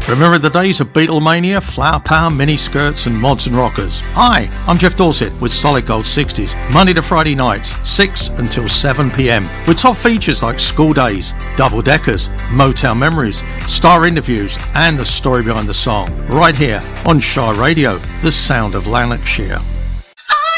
Remember the days of Beatlemania, Flower Power, miniskirts and mods and rockers? Hi, I'm Jeff Dorset with Solid Gold 60s, Monday to Friday nights, 6 until 7 p.m, with top features like School Days, Double Deckers, Motown Memories, star interviews and the story behind the song, right here on Shy Radio, the sound of Lanarkshire.